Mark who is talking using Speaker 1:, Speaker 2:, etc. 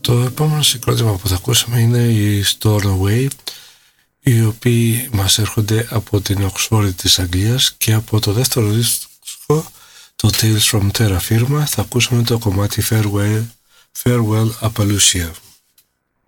Speaker 1: Το επόμενο συγκρότημα που θα ακούσουμε είναι οι Stornoway, οι οποίοι μας έρχονται από την Οξφόρδη της Αγγλίας, και από το δεύτερο δίσκο, το Tales from Terra Firma, θα ακούσουμε το κομμάτι Farewell Appalachia.